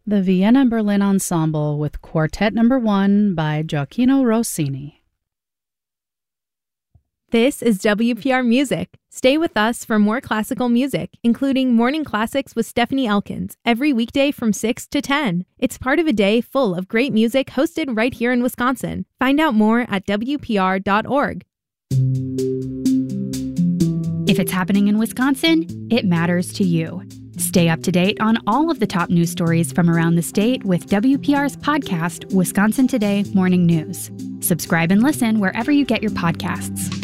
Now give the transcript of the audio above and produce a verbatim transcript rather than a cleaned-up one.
The Vienna Berlin Ensemble with Quartet Number One by Gioacchino Rossini. This is W P R Music. Stay with us for more classical music, including Morning Classics with Stephanie Elkins, every weekday from six to ten. It's part of a day full of great music hosted right here in Wisconsin. Find out more at W P R dot org. If it's happening in Wisconsin, it matters to you. Stay up to date on all of the top news stories from around the state with W P R's podcast, Wisconsin Today Morning News. Subscribe and listen wherever you get your podcasts.